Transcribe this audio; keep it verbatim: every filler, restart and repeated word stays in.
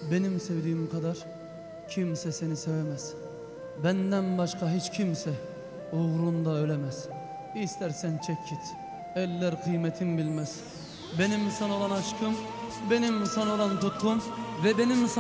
Benim sevdiğim kadar kimse seni sevemez. Benden başka hiç kimse uğrunda ölemez. İstersen çek git, eller kıymetin bilmez. Benim sana olan aşkım, benim sana olan tutkum ve benim sana